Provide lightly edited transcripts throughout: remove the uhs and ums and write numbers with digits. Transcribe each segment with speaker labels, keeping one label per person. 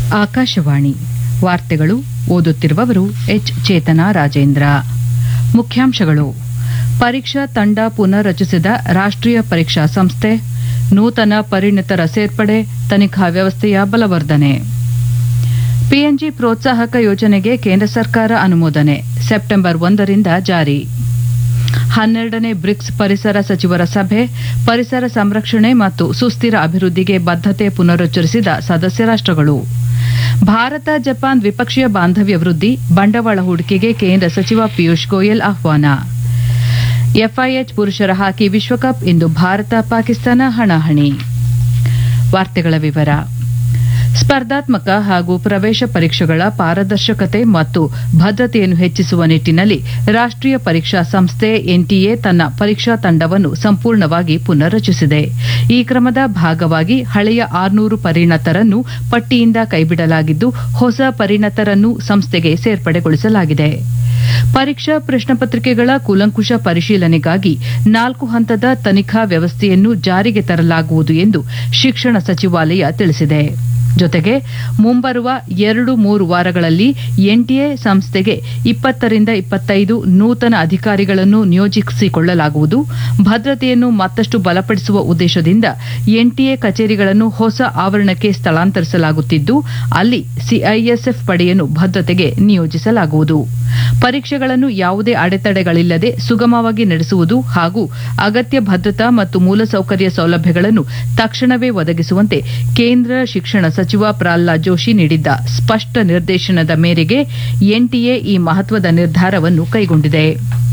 Speaker 1: ಆಕಾಶವಾಣಿ ವಾರ್ತೆಗಳು ಓದುತ್ತಿರುವವರು ಎಚ್ ಚೇತನಾ ರಾಜೇಂದ್ರ. ಮುಖ್ಯಾಂಶಗಳು: ಪರೀಕ್ಷಾ ತಂಡ ಪುನರ್ರಚಿಸಿದ ರಾಷ್ಟ್ರೀಯ ಪರೀಕ್ಷಾ ಸಂಸ್ಥೆ, ನೂತನ ಪರಿಣಿತರ ಸೇರ್ಪಡೆ, ತನಿಖಾ ವ್ಯವಸ್ಥೆಯ ಬಲವರ್ಧನೆ. ಪಿಎನ್ಜಿ ಪ್ರೋತ್ಸಾಹಕ ಯೋಜನೆಗೆ ಕೇಂದ್ರ ಸರ್ಕಾರ ಅನುಮೋದನೆ, ಸೆಪ್ಟೆಂಬರ್ 1ರಿಂದ ಜಾರಿ. 12ನೇ ಬ್ರಿಕ್ಸ್ ಪರಿಸರ ಸಚಿವರ ಸಭೆ, ಪರಿಸರ ಸಂರಕ್ಷಣೆ ಮತ್ತು ಸುಸ್ಥಿರ ಅಭಿವೃದ್ಧಿಗೆ ಬದ್ಧತೆ ಪುನರುಚ್ಚರಿಸಿದ ಸದಸ್ಯ ರಾಷ್ಟ್ರಗಳು. ಭಾರತ ಜಪಾನ್ ದ್ವಿಪಕ್ಷೀಯ ಬಾಂಧವ್ಯ ವೃದ್ಧಿ, ಬಂಡವಾಳ ಹೂಡಿಕೆಗೆ ಕೇಂದ್ರ ಸಚಿವ ಪಿಯೂಷ್ ಗೋಯಲ್ ಆಹ್ವಾನ. ಎಫ್ಐಎಚ್ ಪುರುಷರ ಹಾಕಿ ವಿಶ್ವಕಪ್ ಇಂದು ಭಾರತ ಪಾಕಿಸ್ತಾನ ಹಣಾಹಣಿ. ವಾರ್ತೆಗಳ ವಿವರ. ಸ್ಪರ್ಧಾತ್ಮಕ ಹಾಗೂ ಪ್ರವೇಶ ಪರೀಕ್ಷೆಗಳ ಪಾರದರ್ಶಕತೆ ಮತ್ತು ಭದ್ರತೆಯನ್ನು ಹೆಚ್ಚಿಸುವ ನಿಟ್ಟಿನಲ್ಲಿ ರಾಷ್ಟ್ರೀಯ ಪರೀಕ್ಷಾ ಸಂಸ್ಥೆ ಎನ್ಟಿಎ ತನ್ನ ಪರೀಕ್ಷಾ ತಂಡವನ್ನು ಸಂಪೂರ್ಣವಾಗಿ ಪುನರ್ರಚಿಸಿದೆ. ಈ ಕ್ರಮದ ಭಾಗವಾಗಿ ಹಳೆಯ 600 ಪರಿಣತರನ್ನು ಪಟ್ಟಿಯಿಂದ ಕೈಬಿಡಲಾಗಿದ್ದು, ಹೊಸ ಪರಿಣತರನ್ನು ಸಂಸ್ಥೆಗೆ ಸೇರ್ಪಡೆಗೊಳಿಸಲಾಗಿದೆ. ಪರೀಕ್ಷಾ ಪ್ರಶ್ನಪತ್ರಿಕೆಗಳ ಕೂಲಂಕುಷ ಪರಿಶೀಲನೆಗಾಗಿ 4 ಹಂತದ ತನಿಖಾ ವ್ಯವಸ್ಥೆಯನ್ನು ಜಾರಿಗೆ ತರಲಾಗುವುದು ಎಂದು ಶಿಕ್ಷಣ ಸಚಿವಾಲಯ ತಿಳಿಸಿದೆ. ಜೊತೆಗೆ ಮುಂಬರುವ 2-3 ವಾರಗಳಲ್ಲಿ ಎನ್ಟಿಎ ಸಂಸ್ಥೆಗೆ 20ರಿಂದ 25 ನೂತನ ಅಧಿಕಾರಿಗಳನ್ನು ನಿಯೋಜಿಸಿಕೊಳ್ಳಲಾಗುವುದು. ಭದ್ರತೆಯನ್ನು ಮತ್ತಷ್ಟು ಬಲಪಡಿಸುವ ಉದ್ದೇಶದಿಂದ ಎನ್ಟಿಎ ಕಚೇರಿಗಳನ್ನು ಹೊಸ ಆವರಣಕ್ಕೆ ಸ್ಥಳಾಂತರಿಸಲಾಗುತ್ತಿದ್ದು, ಅಲ್ಲಿ ಸಿಐಎಸ್ಎಫ್ ಪಡೆಯನ್ನು ಭದ್ರತೆಗೆ ನಿಯೋಜಿಸಲಾಗುವುದು. ಪರೀಕ್ಷೆಗಳನ್ನು ಯಾವುದೇ ಅಡೆತಡೆಗಳಿಲ್ಲದೆ ಸುಗಮವಾಗಿ ನಡೆಸುವುದು ಹಾಗೂ ಅಗತ್ಯ ಭದ್ರತಾ ಮತ್ತು ಮೂಲಸೌಕರ್ಯ ಸೌಲಭ್ಯಗಳನ್ನು ತಕ್ಷಣವೇ ಒದಗಿಸುವಂತೆ ಕೇಂದ್ರ ಶಿಕ್ಷಣ ಸಚಿವ ಪ್ರಹ್ಲಾದ್ ಜೋಶಿ ನೀಡಿದ್ದ ಸ್ಪಷ್ಟ ನಿರ್ದೇಶನದ ಮೇರೆಗೆ ಎನ್ಟಿಎ ಈ ಮಹತ್ವದ ನಿರ್ಧಾರವನ್ನು ಕೈಗೊಂಡಿದೆ.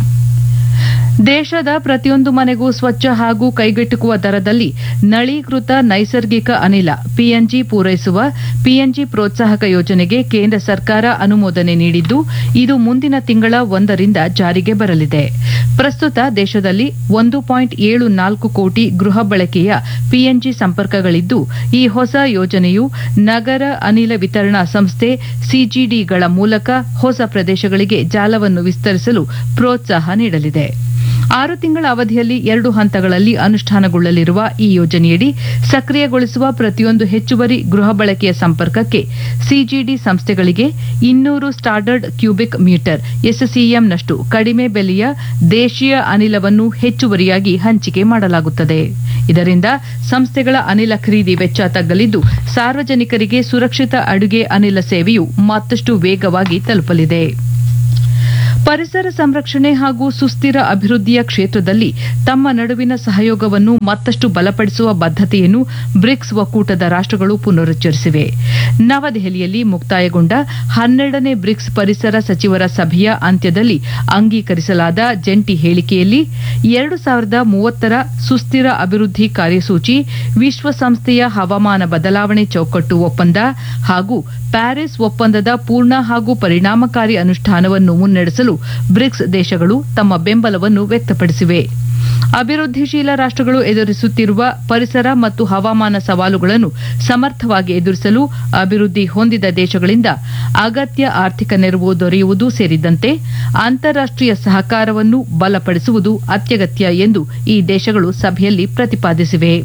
Speaker 1: ದೇಶದ ಪ್ರತಿಯೊಂದು ಮನೆಗೂ ಸ್ವಚ್ಛ ಹಾಗೂ ಕೈಗೆಟುಕುವ ದರದಲ್ಲಿ ನಳೀಕೃತ ನೈಸರ್ಗಿಕ ಅನಿಲ ಪಿಎನ್ಜಿ ಪೂರೈಸುವ ಪಿಎನ್ಜಿ ಪ್ರೋತ್ಸಾಹಕ ಯೋಜನೆಗೆ ಕೇಂದ್ರ ಸರ್ಕಾರ ಅನುಮೋದನೆ ನೀಡಿದ್ದು, ಇದು ಮುಂದಿನ ತಿಂಗಳ 1ರಿಂದ ಜಾರಿಗೆ ಬರಲಿದೆ. ಪ್ರಸ್ತುತ ದೇಶದಲ್ಲಿ 1.74 ಕೋಟಿ ಗೃಹ ಬಳಕೆಯ ಪಿಎನ್ಜಿ ಸಂಪರ್ಕಗಳಿದ್ದು, ಈ ಹೊಸ ಯೋಜನೆಯು ನಗರ ಅನಿಲ ವಿತರಣಾ ಸಂಸ್ಥೆ ಸಿಜಿಡಿಗಳ ಮೂಲಕ ಹೊಸ ಪ್ರದೇಶಗಳಿಗೆ ಜಾಲವನ್ನು ವಿಸ್ತರಿಸಲು ಪ್ರೋತ್ಸಾಹ ನೀಡಲಿದೆ. 6 ತಿಂಗಳ ಅವಧಿಯಲ್ಲಿ 2 ಹಂತಗಳಲ್ಲಿ ಅನುಷ್ಠಾನಗೊಳ್ಳಲಿರುವ ಈ ಯೋಜನೆಯಡಿ ಸಕ್ರಿಯಗೊಳಿಸುವ ಪ್ರತಿಯೊಂದು ಹೆಚ್ಚುವರಿ ಗೃಹ ಬಳಕೆಯ ಸಂಪರ್ಕಕ್ಕೆ ಸಿಜಿಡಿ ಸಂಸ್ಥೆಗಳಿಗೆ 200 ಸ್ಟಾಂಡರ್ಡ್ ಕ್ಯೂಬಿಕ್ ಮೀಟರ್ ಎಸ್ಸಿಎಂನಷ್ಟು ಕಡಿಮೆ ಬೆಲೆಯ ದೇಶೀಯ ಅನಿಲವನ್ನು ಹೆಚ್ಚುವರಿಯಾಗಿ ಹಂಚಿಕೆ ಮಾಡಲಾಗುತ್ತದೆ. ಇದರಿಂದ ಸಂಸ್ಥೆಗಳ ಅನಿಲ ಖರೀದಿ ವೆಚ್ಚ ತಗ್ಗಲಿದ್ದು, ಸಾರ್ವಜನಿಕರಿಗೆ ಸುರಕ್ಷಿತ ಅಡುಗೆ ಅನಿಲ ಸೇವೆಯು ಮತ್ತಷ್ಟು ವೇಗವಾಗಿ ತಲುಪಲಿದೆ. ಪರಿಸರ ಸಂರಕ್ಷಣೆ ಹಾಗೂ ಸುಸ್ಥಿರ ಅಭಿವೃದ್ಧಿಯ ಕ್ಷೇತ್ರದಲ್ಲಿ ತಮ್ಮ ನಡುವಿನ ಸಹಯೋಗವನ್ನು ಮತ್ತಷ್ಟು ಬಲಪಡಿಸುವ ಬದ್ಧತೆಯನ್ನು ಬ್ರಿಕ್ಸ್ ಒಕ್ಕೂಟದ ರಾಷ್ಟ್ರಗಳು ಪುನರುಚ್ಚರಿಸಿವೆ. ನವದೆಹಲಿಯಲ್ಲಿ ಮುಕ್ತಾಯಗೊಂಡ 12ನೇ ಬ್ರಿಕ್ಸ್ ಪರಿಸರ ಸಚಿವರ ಸಭೆಯ ಅಂತ್ಯದಲ್ಲಿ ಅಂಗೀಕರಿಸಲಾದ ಜಂಟಿ ಹೇಳಿಕೆಯಲ್ಲಿ 2030ರ ಸುಸ್ಥಿರ ಅಭಿವೃದ್ಧಿ ಕಾರ್ಯಸೂಚಿ, ವಿಶ್ವಸಂಸ್ಥೆಯ ಹವಾಮಾನ ಬದಲಾವಣೆ ಚೌಕಟ್ಟು ಒಪ್ಪಂದ ಹಾಗೂ ಪ್ಯಾರಿಸ್ ಒಪ್ಪಂದದ ಪೂರ್ಣ ಹಾಗೂ ಪರಿಣಾಮಕಾರಿ ಅನುಷ್ಠಾನವನ್ನು ಮುನ್ನಡೆಸಲು ಬ್ರಿಕ್ಸ್ ದೇಶಗಳು ತಮ್ಮ ಬೆಂಬಲವನ್ನು ವ್ಯಕ್ತಪಡಿಸಿವೆ. ಅಭಿವೃದ್ಧಿಶೀಲ ರಾಷ್ಟ್ರಗಳು ಎದುರಿಸುತ್ತಿರುವ ಪರಿಸರ ಮತ್ತು ಹವಾಮಾನ ಸವಾಲುಗಳನ್ನು ಸಮರ್ಥವಾಗಿ ಎದುರಿಸಲು ಅಭಿವೃದ್ಧಿ ಹೊಂದಿದ ದೇಶಗಳಿಂದ ಅಗತ್ಯ ಆರ್ಥಿಕ ನೆರವು ದೊರೆಯುವುದು ಸೇರಿದಂತೆ ಅಂತಾರಾಷ್ಟೀಯ ಸಹಕಾರವನ್ನು ಬಲಪಡಿಸುವುದು ಅತ್ಯಗತ್ಯ ಎಂದು ಈ ದೇಶಗಳು ಸಭೆಯಲ್ಲಿ ಪ್ರತಿಪಾದಿಸಿವೆ.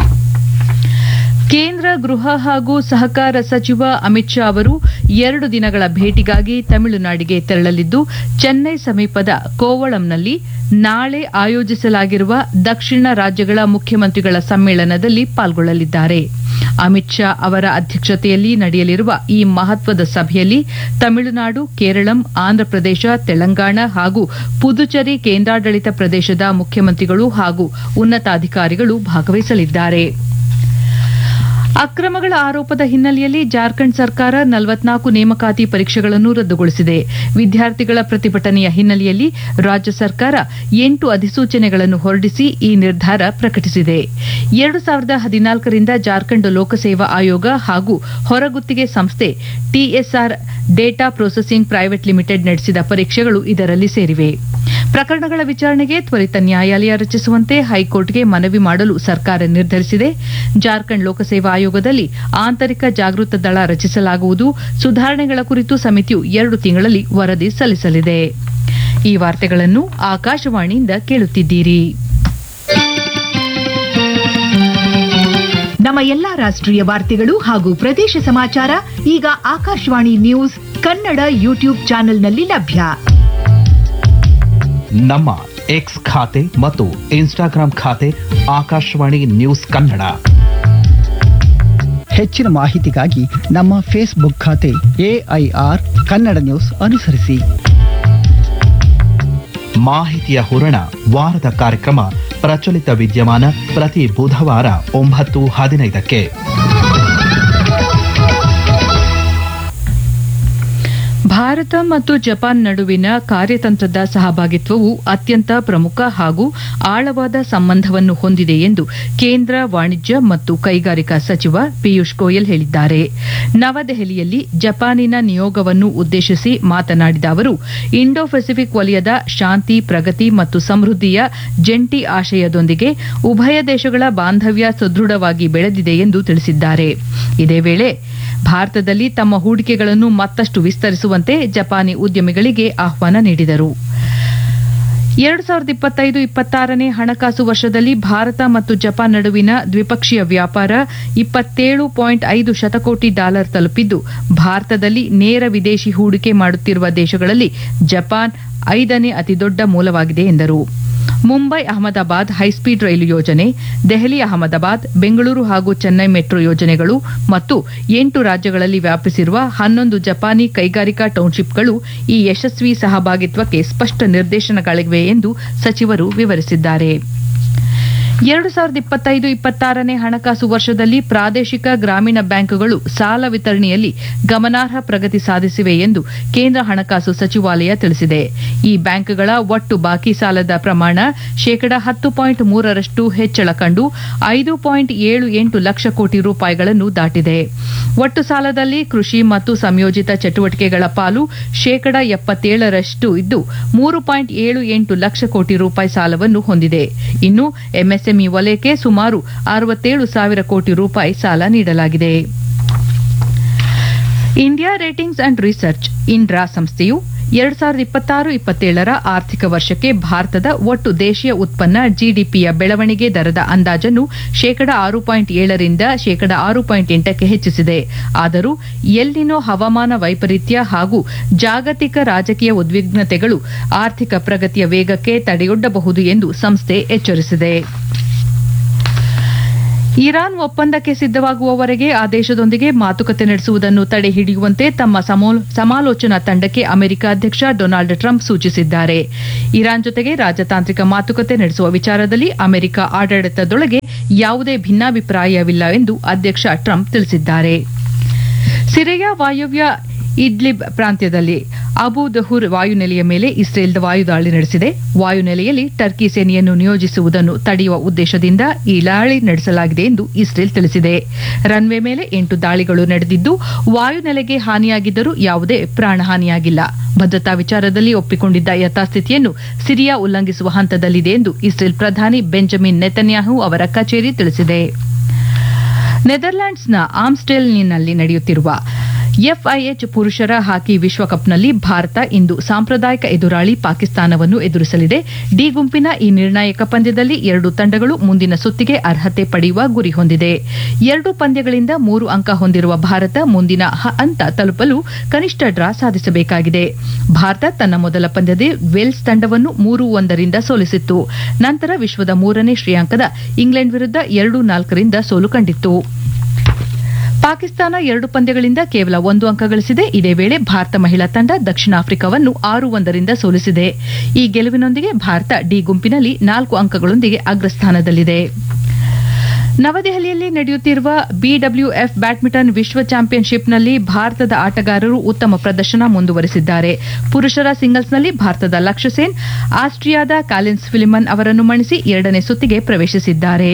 Speaker 1: ಕೇಂದ್ರ ಗೃಹ ಹಾಗೂ ಸಹಕಾರ ಸಚಿವ ಅಮಿತ್ ಶಾ ಅವರು 2 ದಿನಗಳ ಭೇಟಿಗಾಗಿ ತಮಿಳುನಾಡಿಗೆ ತೆರಳಲಿದ್ದು, ಚೆನ್ನೈ ಸಮೀಪದ ಕೋವಳಂನಲ್ಲಿ ನಾಳೆ ಆಯೋಜಿಸಲಾಗಿರುವ ದಕ್ಷಿಣ ರಾಜ್ಯಗಳ ಮುಖ್ಯಮಂತ್ರಿಗಳ ಸಮ್ಮೇಳನದಲ್ಲಿ ಪಾಲ್ಗೊಳ್ಳಲಿದ್ದಾರೆ. ಅಮಿತ್ ಶಾ ಅವರ ಅಧ್ಯಕ್ಷತೆಯಲ್ಲಿ ನಡೆಯಲಿರುವ ಈ ಮಹತ್ವದ ಸಭೆಯಲ್ಲಿ ತಮಿಳುನಾಡು, ಕೇರಳಂ, ಆಂಧ್ರಪ್ರದೇಶ, ತೆಲಂಗಾಣ ಹಾಗೂ ಪುದುಚೇರಿ ಕೇಂದ್ರಾಡಳಿತ ಪ್ರದೇಶದ ಮುಖ್ಯಮಂತ್ರಿಗಳು ಹಾಗೂ ಉನ್ನತಾಧಿಕಾರಿಗಳು ಭಾಗವಹಿಸಲಿದ್ದಾರೆ. ಅಕ್ರಮಗಳ ಆರೋಪದ ಹಿನ್ನೆಲೆಯಲ್ಲಿ ಜಾರ್ಖಂಡ್ ಸರ್ಕಾರ 44 ನೇಮಕಾತಿ ಪರೀಕ್ಷೆಗಳನ್ನು ರದ್ದುಗೊಳಿಸಿದೆ. ವಿದ್ಯಾರ್ಥಿಗಳ ಪ್ರತಿಭಟನೆಯ ಹಿನ್ನೆಲೆಯಲ್ಲಿ ರಾಜ್ಯ ಸರ್ಕಾರ 8 ಅಧಿಸೂಚನೆಗಳನ್ನು ಹೊರಡಿಸಿ ಈ ನಿರ್ಧಾರ ಪ್ರಕಟಿಸಿದೆ. 2014ರಿಂದ ಜಾರ್ಖಂಡ್ ಲೋಕಸೇವಾ ಆಯೋಗ ಹಾಗೂ ಹೊರಗುತ್ತಿಗೆ ಸಂಸ್ಥೆ TSR data processing private limited ನಡೆಸಿದ ಪರೀಕ್ಷೆಗಳು ಇದರಲ್ಲಿ ಸೇರಿವೆ. ಪ್ರಕರಣಗಳ ವಿಚಾರಣೆಗೆ ತ್ವರಿತ ನ್ಯಾಯಾಲಯ ರಚಿಸುವಂತೆ ಹೈಕೋರ್ಟ್ಗೆ ಮನವಿ ಮಾಡಲು ಸರ್ಕಾರ ನಿರ್ಧರಿಸಿದೆ. ಜಾರ್ಖಂಡ್ ಲೋಕಸೇವಾ ಆಯೋಗದಲ್ಲಿ ಆಂತರಿಕ ಜಾಗೃತ ದಳ ರಚಿಸಲಾಗುವುದು. ಸುಧಾರಣೆಗಳ ಕುರಿತು ಸಮಿತಿಯು 2 ತಿಂಗಳಲ್ಲಿ ವರದಿ ಸಲ್ಲಿಸಲಿದೆ. ಈ ವಾರ್ತೆಗಳನ್ನು ಆಕಾಶವಾಣಿಯಿಂದ ಕೇಳುತ್ತಿದ್ದೀರಿ.
Speaker 2: ನಮ್ಮ ಎಲ್ಲಾ ರಾಷ್ಟ್ರೀಯ ವಾರ್ತೆಗಳು ಹಾಗೂ ಪ್ರದೇಶ ಸಮಾಚಾರ ಈಗ ಆಕಾಶವಾಣಿ ನ್ಯೂಸ್ ಕನ್ನಡ ಯೂಟ್ಯೂಬ್ ಚಾನೆಲ್ನಲ್ಲಿ ಲಭ್ಯ.
Speaker 3: ನಮ್ಮ ಎಕ್ಸ್ ಖಾತೆ ಮತ್ತು ಇನ್ಸ್ಟಾಗ್ರಾಂ ಖಾತೆ ಆಕಾಶವಾಣಿ ನ್ಯೂಸ್ ಕನ್ನಡ.
Speaker 4: ಹೆಚ್ಚಿನ ಮಾಹಿತಿಗಾಗಿ ನಮ್ಮ ಫೇಸ್ಬುಕ್ ಖಾತೆ AIR ಕನ್ನಡ ನ್ಯೂಸ್ ಅನುಸರಿಸಿ.
Speaker 3: ಮಾಹಿತಿಯ ಹೂರಣ ವಾರದ ಕಾರ್ಯಕ್ರಮ ಪ್ರಚಲಿತ ವಿದ್ಯಮಾನ ಪ್ರತಿ ಬುಧವಾರ 9:15ಕ್ಕೆ.
Speaker 1: ಭಾರತ ಮತ್ತು ಜಪಾನ್ ನಡುವಿನ ಕಾರ್ಯತಂತ್ರದ ಸಹಭಾಗಿತ್ವವು ಅತ್ಯಂತ ಪ್ರಮುಖ ಹಾಗೂ ಆಳವಾದ ಸಂಬಂಧವನ್ನು ಹೊಂದಿದೆ ಎಂದು ಕೇಂದ್ರ ವಾಣಿಜ್ಯ ಮತ್ತು ಕೈಗಾರಿಕಾ ಸಚಿವ ಪಿಯೂಷ್ ಗೋಯಲ್ ಹೇಳಿದ್ದಾರೆ. ನವದೆಹಲಿಯಲ್ಲಿ ಜಪಾನಿನ ನಿಯೋಗವನ್ನು ಉದ್ದೇಶಿಸಿ ಮಾತನಾಡಿದ ಅವರು, ಇಂಡೋ ಪೆಸಿಫಿಕ್ ವಲಯದ ಶಾಂತಿ, ಪ್ರಗತಿ ಮತ್ತು ಸಮೃದ್ಧಿಯ ಜಂಟಿ ಆಶಯದೊಂದಿಗೆ ಉಭಯ ದೇಶಗಳ ಬಾಂಧವ್ಯ ಸುದೃಢವಾಗಿ ಬೆಳೆದಿದೆ ಎಂದು ತಿಳಿಸಿದ್ದಾರೆ. ಇದೇ ವೇಳೆ ಭಾರತದಲ್ಲಿ ತಮ್ಮ ಹೂಡಿಕೆಗಳನ್ನು ಮತ್ತಷ್ಟು ವಿಸ್ತರಿಸುವಂತೆ ಜಪಾನಿ ಉದ್ಯಮಿಗಳಿಗೆ ಆಹ್ವಾನ ನೀಡಿದರು. 2025-26ನೇ ಹಣಕಾಸು ವರ್ಷದಲ್ಲಿ ಭಾರತ ಮತ್ತು ಜಪಾನ್ ನಡುವಿನ ದ್ವಿಪಕ್ಷೀಯ ವ್ಯಾಪಾರ $27.5 ಶತಕೋಟಿ ತಲುಪಿದ್ದು, ಭಾರತದಲ್ಲಿ ನೇರ ವಿದೇಶಿ ಹೂಡಿಕೆ ಮಾಡುತ್ತಿರುವ ದೇಶಗಳಲ್ಲಿ ಜಪಾನ್ 5ನೇ ಅತಿದೊಡ್ಡ ಮೂಲವಾಗಿದೆ ಎಂದರು. ಮುಂಬೈ ಅಹಮದಾಬಾದ್ ಹೈಸ್ಪೀಡ್ ರೈಲು ಯೋಜನೆ, ದೆಹಲಿ ಅಹಮದಾಬಾದ್, ಬೆಂಗಳೂರು ಹಾಗೂ ಚೆನ್ನೈ ಮೆಟ್ರೋ ಯೋಜನೆಗಳು ಮತ್ತು 8 ರಾಜ್ಯಗಳಲ್ಲಿ ವ್ಯಾಪಿಸಿರುವ 11 ಜಪಾನಿ ಕೈಗಾರಿಕಾ ಟೌನ್ಶಿಪ್ಗಳು ಈ ಯಶಸ್ವಿ ಸಹಭಾಗಿತ್ವಕ್ಕೆ ಸ್ಪಷ್ಟ ನಿರ್ದೇಶನಗಳಿವೆ ಎಂದು ಸಚಿವರು ವಿವರಿಸಿದ್ದಾರೆ. 2025-26ನೇ ಹಣಕಾಸು ವರ್ಷದಲ್ಲಿ ಪ್ರಾದೇಶಿಕ ಗ್ರಾಮೀಣ ಬ್ಯಾಂಕುಗಳು ಸಾಲ ವಿತರಣೆಯಲ್ಲಿ ಗಮನಾರ್ಹ ಪ್ರಗತಿ ಸಾಧಿಸಿವೆ ಎಂದು ಕೇಂದ್ರ ಹಣಕಾಸು ಸಚಿವಾಲಯ ತಿಳಿಸಿದೆ. ಈ ಬ್ಯಾಂಕ್ಗಳ ಒಟ್ಟು ಬಾಕಿ ಸಾಲದ ಪ್ರಮಾಣ 10.3% ಹೆಚ್ಚಳ ಕಂಡು $5.78 ಲಕ್ಷ ಕೋಟಿ ರೂಪಾಯಿಗಳನ್ನು ದಾಟಿದೆ. ಒಟ್ಟು ಸಾಲದಲ್ಲಿ ಕೃಷಿ ಮತ್ತು ಸಂಯೋಜಿತ ಚಟುವಟಿಕೆಗಳ ಪಾಲು 77% ಇದ್ದು $3.78 ಲಕ್ಷ ಕೋಟಿ ರೂಪಾಯಿ ಸಾಲವನ್ನು ಹೊಂದಿದೆ. ಇನ್ನು ಎಂಎಸ್ಎಂಇ ವಲಯಕ್ಕೆ ಸುಮಾರು 67 ಸಾವಿರ ಕೋಟಿ ರೂಪಾಯಿ ಸಾಲ ನೀಡಲಾಗಿದೆ. India ratings and research INRA ಸಂಸ್ಥೆಯು 2026-27ರ ಆರ್ಥಿಕ ವರ್ಷಕ್ಕೆ ಭಾರತದ ಒಟ್ಟು ದೇಶೀಯ ಉತ್ಪನ್ನ GDPಯ ಬೆಳವಣಿಗೆ ದರದ ಅಂದಾಜನ್ನು 6.7ರಿಂದ 6.8ಕ್ಕೆ ಹೆಚ್ಚಿಸಿದೆ. ಆದರೂ ಎಲ್ನಿನೋ ಹವಾಮಾನ ವೈಪರೀತ್ಯ ಹಾಗೂ ಜಾಗತಿಕ ರಾಜಕೀಯ ಉದ್ವಿಗ್ನತೆಗಳು ಆರ್ಥಿಕ ಪ್ರಗತಿಯ ವೇಗಕ್ಕೆ ತಡೆಯೊಡ್ಡಬಹುದು ಎಂದು ಸಂಸ್ಥೆ ಎಚ್ಚರಿಸಿದೆ. ಇರಾನ್ ಒಪ್ಪಂದಕ್ಕೆ ಸಿದ್ದವಾಗುವವರೆಗೆ ಆ ದೇಶದೊಂದಿಗೆ ಮಾತುಕತೆ ನಡೆಸುವುದನ್ನು ತಡೆಹಿಡಿಯುವಂತೆ ತಮ್ಮ ಸಮಾಲೋಚನಾ ತಂಡಕ್ಕೆ ಅಮೆರಿಕ ಅಧ್ಯಕ್ಷ ಡೊನಾಲ್ಡ್ ಟ್ರಂಪ್ ಸೂಚಿಸಿದ್ದಾರೆ. ಇರಾನ್ ಜೊತೆಗೆ ರಾಜತಾಂತ್ರಿಕ ಮಾತುಕತೆ ನಡೆಸುವ ವಿಚಾರದಲ್ಲಿ ಅಮೆರಿಕ ಆಡಳಿತದೊಳಗೆ ಯಾವುದೇ ಭಿನ್ನಾಭಿಪ್ರಾಯವಿಲ್ಲ ಎಂದು ಅಧ್ಯಕ್ಷ ಟ್ರಂಪ್ ತಿಳಿಸಿದ್ದಾರೆ. ಸಿರಿಯಾ ವಾಯವ್ಯ ಇಡ್ಲಿಬ್ ಪ್ರಾಂತ್ಯದಲ್ಲಿ ಅಬು ದಹುರ್ ವಾಯುನೆಲೆಯ ಮೇಲೆ ಇಸ್ರೇಲ್ ವಾಯುದಾಳಿ ನಡೆಸಿದೆ. ವಾಯುನೆಲೆಯಲ್ಲಿ ಟರ್ಕಿ ಸೇನೆಯನ್ನು ನಿಯೋಜಿಸುವುದನ್ನು ತಡೆಯುವ ಉದ್ದೇಶದಿಂದ ಈ ದಾಳಿ ನಡೆಸಲಾಗಿದೆ ಎಂದು ಇಸ್ರೇಲ್ ತಿಳಿಸಿದೆ. ರನ್ವೇ ಮೇಲೆ 8 ದಾಳಿಗಳು ನಡೆದಿದ್ದು, ವಾಯುನೆಲೆಗೆ ಹಾನಿಯಾಗಿದ್ದರೂ ಯಾವುದೇ ಪ್ರಾಣಹಾನಿಯಾಗಿಲ್ಲ. ಭದ್ರತಾ ವಿಚಾರದಲ್ಲಿ ಒಪ್ಪಿಕೊಂಡಿದ್ದ ಯಥಾಸ್ಥಿತಿಯನ್ನು ಸಿರಿಯಾ ಉಲ್ಲಂಘಿಸುವ ಹಂತದಲ್ಲಿದೆ ಎಂದು ಇಸ್ರೇಲ್ ಪ್ರಧಾನಿ ಬೆಂಜಮಿನ್ ನೆತನ್ಯಾಹು ಅವರ ಕಚೇರಿ ತಿಳಿಸಿದೆ. ನೆದರ್ಲ್ಯಾಂಡ್ಸ್ನ ಆಮ್ಸ್ಟೆಲ್ನಲ್ಲಿ ನಡೆಯುತ್ತಿರುವ FIH ಪುರುಷರ ಹಾಕಿ ವಿಶ್ವಕಪ್ನಲ್ಲಿ ಭಾರತ ಇಂದು ಸಾಂಪ್ರದಾಯಿಕ ಎದುರಾಳಿ ಪಾಕಿಸ್ತಾನವನ್ನು ಎದುರಿಸಲಿದೆ. ಡಿ ಗುಂಪಿನ ಈ ನಿರ್ಣಾಯಕ ಪಂದ್ಯದಲ್ಲಿ 2 ತಂಡಗಳು ಮುಂದಿನ ಸುತ್ತಿಗೆ ಅರ್ಹತೆ ಪಡೆಯುವ ಗುರಿ ಹೊಂದಿದೆ. 2 ಪಂದ್ಯಗಳಿಂದ 3 ಅಂಕ ಹೊಂದಿರುವ ಭಾರತ ಮುಂದಿನ ಹಂತ ತಲುಪಲು ಕನಿಷ್ಠ ಡ್ರಾ ಸಾಧಿಸಬೇಕಾಗಿದೆ. ಭಾರತ ತನ್ನ ಮೊದಲ ಪಂದ್ಯದಲ್ಲಿ ವೇಲ್ಸ್ ತಂಡವನ್ನು 3-1ರಿಂದ ಸೋಲಿಸಿತ್ತು. ನಂತರ ವಿಶ್ವದ 3ನೇ ಶ್ರೇಯಾಂಕದ ಇಂಗ್ಲೆಂಡ್ ವಿರುದ್ಧ 2-4ರಿಂದ ಸೋಲು ಕಂಡಿತ್ತು. ಪಾಕಿಸ್ತಾನ 2 ಪಂದ್ಯಗಳಿಂದ ಕೇವಲ 1 ಅಂಕ ಗಳಿಸಿದೆ. ಇದೇ ವೇಳೆ ಭಾರತ ಮಹಿಳಾ ತಂಡ ದಕ್ಷಿಣ ಆಫ್ರಿಕಾವನ್ನು 6-1ರಿಂದ ಸೋಲಿಸಿದೆ. ಈ ಗೆಲುವಿನೊಂದಿಗೆ ಭಾರತ ಡಿ ಗುಂಪಿನಲ್ಲಿ 4 ಅಂಕಗಳೊಂದಿಗೆ ಅಗ್ರಸ್ಥಾನದಲ್ಲಿದೆ. ನವದೆಹಲಿಯಲ್ಲಿ ನಡೆಯುತ್ತಿರುವ BWF ಬ್ಯಾಡ್ಮಿಂಟನ್ ವಿಶ್ವ ಚಾಂಪಿಯನ್ಶಿಪ್ನಲ್ಲಿ ಭಾರತದ ಆಟಗಾರರು ಉತ್ತಮ ಪ್ರದರ್ಶನ ಮುಂದುವರೆಸಿದ್ದಾರೆ. ಪುರುಷರ ಸಿಂಗಲ್ಸ್ನಲ್ಲಿ ಭಾರತದ ಲಕ್ಷ್ಯ ಸೇನ್ ಆಸ್ಟ್ರಿಯಾದ ಕಾಲಿನ್ಸ್ ಫಿಲಿಮನ್ ಅವರನ್ನು ಮಣಿಸಿ 2ನೇ ಸುತ್ತಿಗೆ ಪ್ರವೇಶಿಸಿದ್ದಾರೆ.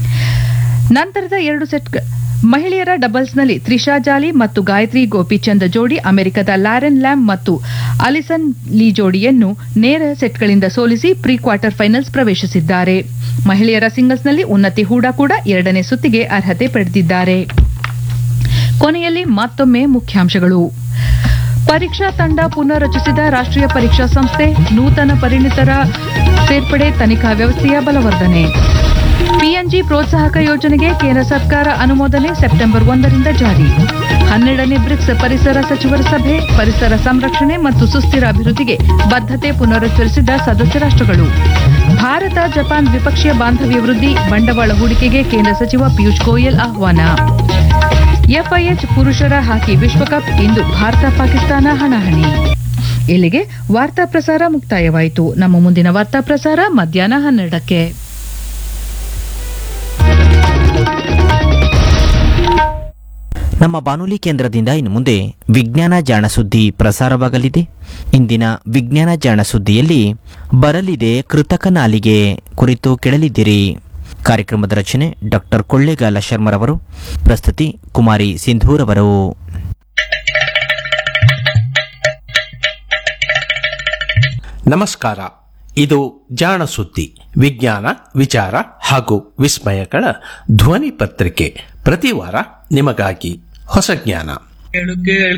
Speaker 1: ನಂತರದ 2 ಸೆಟ್ ಮಹಿಳೆಯರ ಡಬಲ್ಸ್ನಲ್ಲಿ ತ್ರಿಷಾ ಜಾಲಿ ಮತ್ತು ಗಾಯತ್ರಿ ಗೋಪಿಚಂದ್ ಜೋಡಿ ಅಮೆರಿಕದ ಲ್ಯಾರೆನ್ ಲ್ಯಾಮ್ ಮತ್ತು ಅಲಿಸನ್ ಲೀ ಜೋಡಿಯನ್ನು ನೇರ ಸೆಟ್ಗಳಿಂದ ಸೋಲಿಸಿ ಪ್ರೀ ಕ್ವಾರ್ಟರ್ ಫೈನಲ್ಸ್ ಪ್ರವೇಶಿಸಿದ್ದಾರೆ. ಮಹಿಳೆಯರ ಸಿಂಗಲ್ಸ್ನಲ್ಲಿ ಉನ್ನತಿ ಹೂಡಾ ಕೂಡ 2ನೇ ಸುತ್ತಿಗೆ ಅರ್ಹತೆ ಪಡೆದಿದ್ದಾರೆ. ಕೊನೆಯಲ್ಲಿ ಮತ್ತೊಮ್ಮೆ ಮುಖ್ಯಾಂಶಗಳು. ಪರೀಕ್ಷಾ ತಂಡ ಪುನರ್ ರಚಿಸಿದ ರಾಷ್ಟ್ರೀಯ ಪರೀಕ್ಷಾ ಸಂಸ್ಥೆ, ನೂತನ ಪರಿಣಿತರ ಸೇರ್ಪಡೆ, ತನಿಖಾ ವ್ಯವಸ್ಥೆಯ ಬಲವರ್ಧನೆ. ಪಿಎನ್ಜಿ ಪ್ರೋತ್ಸಾಹಕ ಯೋಜನೆಗೆ ಕೇಂದ್ರ ಸರ್ಕಾರ ಅನುಮೋದನೆ ಸೆಪ್ಟೆಂಬರ್ 1ರಿಂದ ಜಾರಿ. 12ನೇ ಬ್ರಿಕ್ಸ್ ಪರಿಸರ ಸಚಿವರ ಸಭೆ, ಪರಿಸರ ಸಂರಕ್ಷಣೆ ಮತ್ತು ಸುಸ್ಥಿರ ಅಭಿವೃದ್ಧಿಗೆ ಬದ್ಧತೆ ಪುನರುಚ್ಚರಿಸಿದ ಸದಸ್ಯ ರಾಷ್ಟ್ರಗಳು. ಭಾರತ ಜಪಾನ್ ದ್ವಿಪಕ್ಷೀಯ ಬಾಂಧವ್ಯ ವೃದ್ಧಿ, ಬಂಡವಾಳ ಹೂಡಿಕೆಗೆ ಕೇಂದ್ರ ಸಚಿವ ಪಿಯೂಷ್ ಗೋಯಲ್ ಆಹ್ವಾನ. ಎಫ್ಐಎಚ್ ಪುರುಷರ ಹಾಕಿ ವಿಶ್ವಕಪ್ ಇಂದು ಭಾರತ ಪಾಕಿಸ್ತಾನ ಹಣಾಹಣಿ. ಇಲ್ಲಿಗೆ ವಾರ್ತಾ ಪ್ರಸಾರ ಮುಕ್ತಾಯವಾಯಿತು. ನಮ್ಮ ಮುಂದಿನ ವಾರ್ತಾ ಪ್ರಸಾರ ಮಧ್ಯಾಹ್ನ 12ಕ್ಕೆ.
Speaker 5: ನಮ್ಮ ಬಾನುಲಿ ಕೇಂದ್ರದಿಂದ ಇನ್ನು ಮುಂದೆ ವಿಜ್ಞಾನ ಜಾಣ ಸುದ್ದಿ ಪ್ರಸಾರವಾಗಲಿದೆ. ಇಂದಿನ ವಿಜ್ಞಾನ ಜಾಣ ಸುದ್ದಿಯಲ್ಲಿ ಬರಲಿದೆ ಕೃತಕ ನಾಲಿಗೆ ಕುರಿತು ಕೇಳಲಿದ್ದೀರಿ. ಕಾರ್ಯಕ್ರಮದ ರಚನೆ ಡಾಕ್ಟರ್ ಕೊಳ್ಳೇಗಾಲ ಶರ್ಮರವರು, ಪ್ರಸ್ತುತಿ ಕುಮಾರಿ ಸಿಂಧೂರವರು.
Speaker 6: ನಮಸ್ಕಾರ. ಇದು ಜಾಣ ಸುದ್ದಿ, ವಿಜ್ಞಾನ, ವಿಚಾರ ಹಾಗೂ ವಿಸ್ಮಯಗಳ ಧ್ವನಿ ಪತ್ರಿಕೆ. ಪ್ರತಿ ವಾರ ನಿಮಗಾಗಿ ಹೊಸ ಜ್ಞಾನ.